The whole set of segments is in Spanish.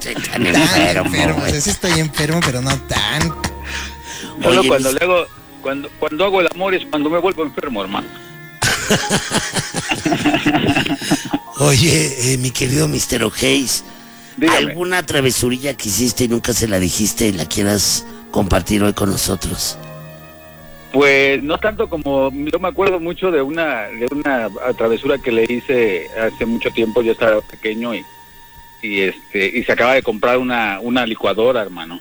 Estoy tan enfermo, güey. Sí estoy enfermo, pero no tan. Solo cuando le hago, cuando hago el amor es cuando me vuelvo enfermo, hermano. Oye, mi querido Mr. O'Hays, Dígame. ¿alguna travesurilla que hiciste y nunca se la dijiste y la quieras compartir hoy con nosotros? Pues no tanto como, yo me acuerdo mucho de una travesura que le hice hace mucho tiempo. Yo estaba pequeño y se acaba de comprar una licuadora, hermano.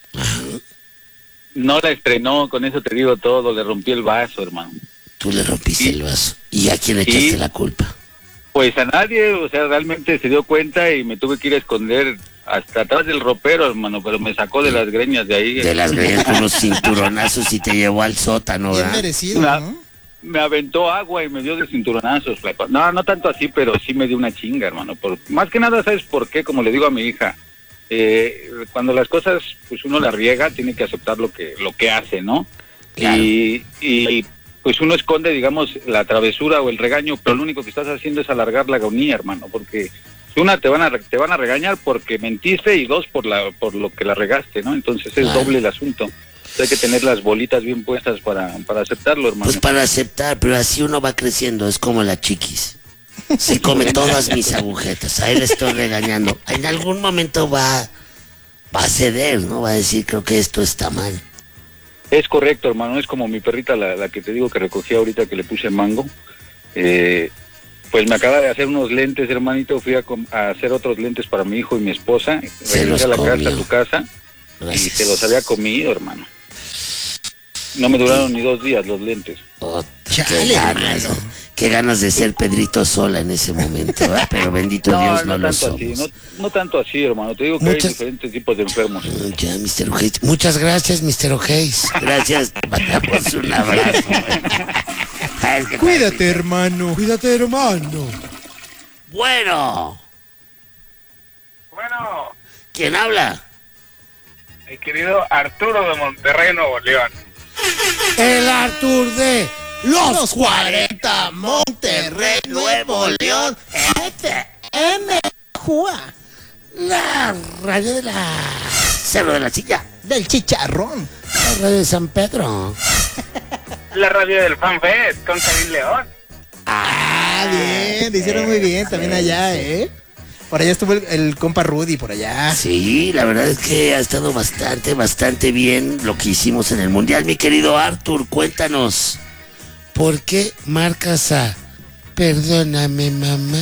No la estrenó, con eso te digo todo, le rompí el vaso, hermano. Tú le rompiste el vaso. ¿Y a quién le echaste la culpa? Pues a nadie, o sea, realmente se dio cuenta y me tuve que ir a esconder hasta atrás del ropero, hermano, pero me sacó de las greñas de ahí. De las greñas con unos cinturonazos y te llevó al sótano, ¿verdad? Bien merecido, ¿no? Me aventó agua y me dio de cinturonazos. No tanto así, pero sí me dio una chinga, hermano. Más que nada, ¿sabes por qué? Como le digo a mi hija, cuando las cosas, pues uno las riega, tiene que aceptar lo que hace, ¿no? Claro. Y pues uno esconde, digamos, la travesura o el regaño, pero lo único que estás haciendo es alargar la agonía, hermano, porque una, te van a regañar porque mentiste, y dos, por lo que la regaste, ¿no? Entonces es doble el asunto. Hay que tener las bolitas bien puestas para aceptarlo, hermano. Pues para aceptar, pero así uno va creciendo, es como la Chiquis. Se come todas mis agujetas, ahí le estoy regañando. En algún momento va a ceder, ¿no? Va a decir, creo que esto está mal. Es correcto, hermano, es como mi perrita, la que te digo que recogí ahorita, que le puse mango. Pues me acaba de hacer unos lentes, hermanito. Fui a hacer otros lentes para mi hijo y mi esposa. Regresé a la casa, a tu casa. Gracias. Y se los había comido, hermano. No me duraron ni 2 días los lentes. Qué ganas de ser Pedrito Sola en ese momento, ¿verdad? Pero bendito Dios, no lo somos. No tanto así, hermano. Te digo que hay diferentes tipos de enfermos. Ya, Mr. O'Hays. Muchas gracias, Mr. O'Hays. Gracias. Mandamos un abrazo. Cuídate, hermano. Cuídate, hermano. Bueno. ¿Quién habla? Mi querido Arturo de Monterrey, Nuevo León. El Artur de Los 40, Monterrey, Nuevo León, FM, Jua, la radio de la Cerro de la Silla, del Chicharrón, la radio de San Pedro, la radio del FanFest con Camil León. Bien, lo hicieron muy bien también allá, ¿eh? Por allá estuvo el compa Rudy, por allá. Sí, la verdad es que ha estado bastante bien lo que hicimos en el Mundial. Mi querido Artur, cuéntanos, ¿por qué marcas a Perdóname, mamá?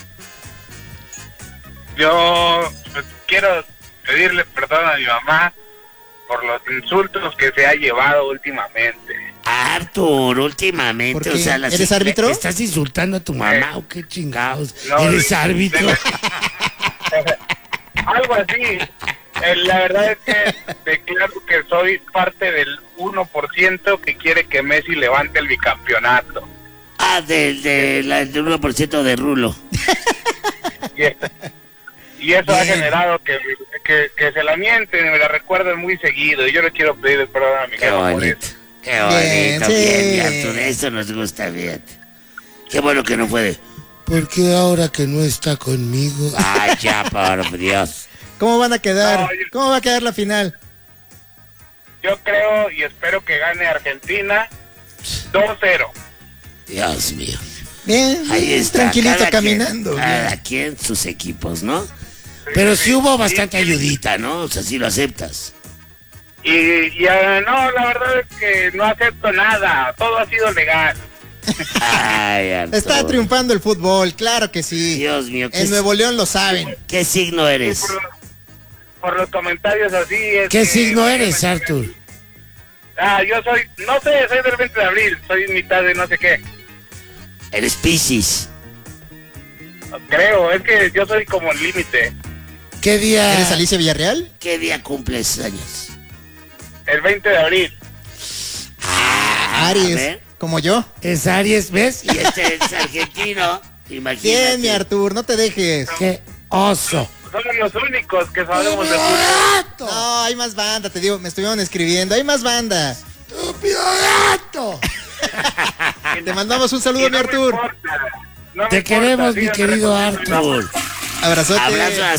Yo quiero pedirle perdón a mi mamá por los insultos que se ha llevado últimamente. Artur, últimamente, o sea, ¿eres árbitro? ¿Estás insultando a tu mamá o qué chingados? No, ¿eres árbitro? Algo así. La verdad es que declaro que soy parte del 1% que quiere que Messi levante el bicampeonato. Del 1% de Rulo. Y eso ha generado que se la mienten y me la recuerden muy seguido. Y yo le quiero pedir perdón a mi jefa por eso. Qué bonito, bien, Artur, eso nos gusta bien. Qué bueno que no puede. Porque ahora que no está conmigo. Ay, ya, por Dios. ¿Cómo van a quedar? ¿Cómo va a quedar la final? Yo creo y espero que gane Argentina 2-0. Dios mío. Bien, ahí está, tranquilito caminando. Cada quien sus equipos, ¿no? Pero sí hubo bastante ayudita, ¿no? O sea, sí lo aceptas. No, la verdad es que no acepto nada. Todo ha sido legal. Ay, está triunfando el fútbol, claro que sí. Dios mío. En Nuevo León lo saben. ¿Qué signo eres? Sí, por los comentarios así. ¿Qué signo eres, Artur? Yo soy, no sé, soy del 20 de abril. Soy mitad de no sé qué. Eres Piscis. Creo, es que yo soy como el límite. ¿Qué día? ¿Eres Alicia Villarreal? ¿Qué día cumples años? El 20 de abril. Aries, como yo. Es Aries, ¿ves? Y este es argentino. Imagínate. Bien, mi Artur, no te dejes. ¡Qué oso! Somos los únicos que sabemos de fútbol. No, hay más banda, te digo, me estuvieron escribiendo, hay más banda. ¡Estúpido gato! Te mandamos un saludo, mi Artur. Te queremos, mi querido Artur. Abrazote. Abrazo.